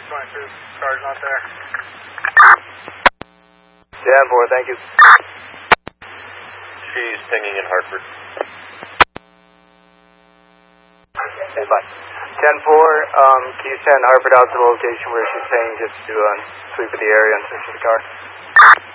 622, car's not there. 10-4, thank you. She's pinging in Hartford. Okay, bye. 10-4, can you send Hartford out to the location where she's saying just to sweep of the area and search of the car?